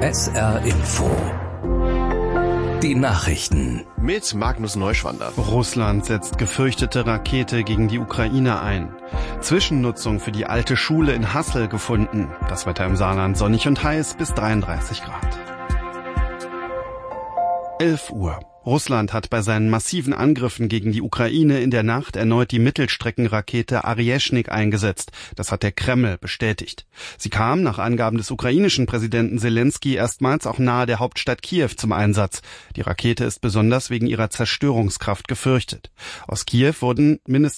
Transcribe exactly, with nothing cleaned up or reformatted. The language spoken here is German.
S R Info. Die Nachrichten. Mit Magnus Neuschwander. Russland setzt gefürchtete Rakete gegen die Ukraine ein. Zwischennutzung für die alte Schule in Hassel gefunden. Das Wetter im Saarland sonnig und heiß bis dreiunddreißig Grad. elf Uhr. Russland hat bei seinen massiven Angriffen gegen die Ukraine in der Nacht erneut die Mittelstreckenrakete Arieschnik eingesetzt. Das hat der Kreml bestätigt. Sie kam nach Angaben des ukrainischen Präsidenten Selenskyj erstmals auch nahe der Hauptstadt Kiew zum Einsatz. Die Rakete ist besonders wegen ihrer Zerstörungskraft gefürchtet. Aus Kiew wurden mindestens